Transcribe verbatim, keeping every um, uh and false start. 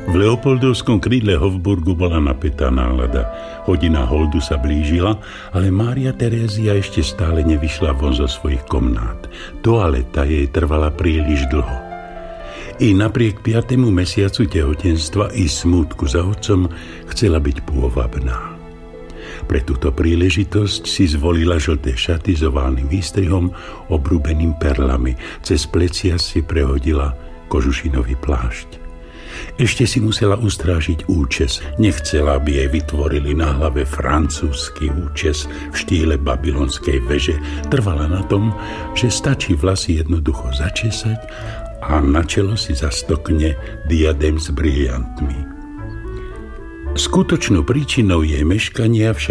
V Leopoldovskom krídle Hofburgu bola napätá nálada. Hodina holdu sa blížila, ale Mária Terézia ešte stále nevyšla von zo svojich komnát. Toaleta jej trvala príliš dlho. I napriek piatému mesiacu tehotenstva i smútku za otcom chcela byť pôvabná. Pre túto príležitosť si zvolila žlté šaty s oválnym výstrihom obrúbeným perlami. Cez plecia si prehodila kožušinový plášť. Ešte si musela ustrážiť účes. Nechcela, aby jej vytvorili na hlave francúzsky účes v štýle babylonskej veže. Trvala na tom, že stačí vlasy jednoducho začesať a na čelo si zastokne diadem s briliantmi. Skutočnou príčinou jej meškania však